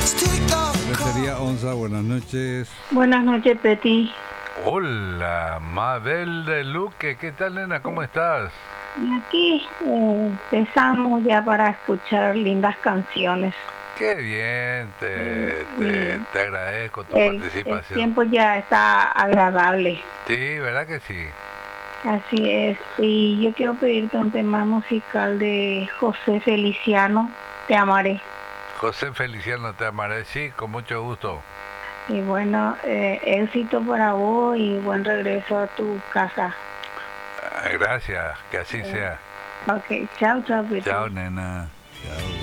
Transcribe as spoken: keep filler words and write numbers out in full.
Cervecería Onza, buenas noches. Buenas noches, Peti. Hola, Mabel de Luque, ¿qué tal, nena? ¿Cómo estás? Aquí eh, empezamos ya para escuchar lindas canciones. Qué bien, te, te, te agradezco tu El, el participación. tiempo ya está agradable. Sí, ¿verdad que sí? Así es. Y yo quiero pedirte un tema musical de José Feliciano, Te amaré. José Feliciano, te amaré, sí, con mucho gusto. Y bueno, eh, éxito para vos y buen regreso a tu casa. Ah, gracias, que así sea. Ok, chao, chao, Peti. Chao, nena. Chao.